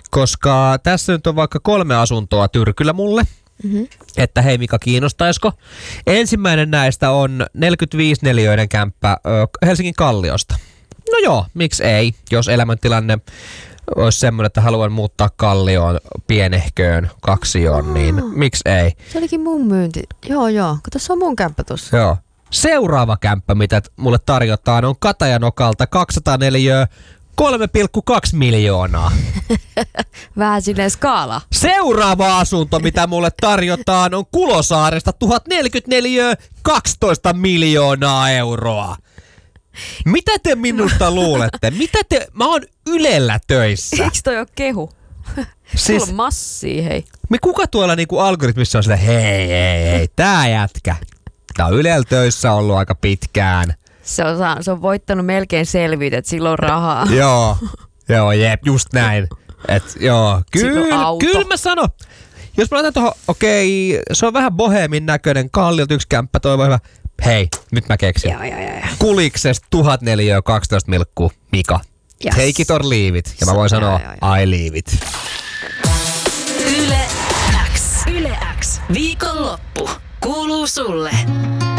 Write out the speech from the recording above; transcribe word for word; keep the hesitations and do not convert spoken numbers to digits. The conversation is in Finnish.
koska tässä nyt on vaikka kolme asuntoa tyrkyllä mulle. Mm-hmm. Että hei Mika, kiinnostaisiko? Ensimmäinen näistä on neljäkymmentäviisi neliöinen kämppä ö, Helsingin Kalliosta. No joo, miksi ei, jos elämäntilanne olisi semmoinen, että haluan muuttaa Kallioon pienehköön kaksioon, Aa, niin miksi ei? Se olikin mun myynti. Joo, joo. Kato, se on mun kämppä tossa. Joo. Seuraava kämppä, mitä mulle tarjotaan, on Katajanokalta kaksisataaneljä kolme pilkku kaksi miljoonaa. Vähän silleen skaala. Seuraava asunto, mitä mulle tarjotaan, on Kulosaaresta tuhatneljäkymmentäneljä kaksitoista miljoonaa euroa. Mitä te minusta luulette? Mitä te... Mä oon Ylellä töissä. Eikö toi oo kehu? Siis... Sulla on massia, hei. Me kuka tuolla niinku algoritmissa on silleen, hei, hei, hei, tää jätkä. Tää on Ylellä töissä ollut aika pitkään. Se on, se on voittanut melkein selvyyttä, että sillä on rahaa. Joo, joo, jep, just näin. Et joo, kyllä, kyllä mä sanon. Jos mä laitan tohon, okei, okay, se on vähän boheemin näköinen, Kalliolta yksi kämppä, toi voi hyvä. Hei, nyt mä keksin. Joo, joo, joo. Kuliksesta tuhatneljä kaksitoista milkkuu, Mika. Yes. Take it or leave it. Ja mä voin sanoa, joo, joo, joo. I leave it. Yle X. Yle X. Viikonloppu kuuluu sulle.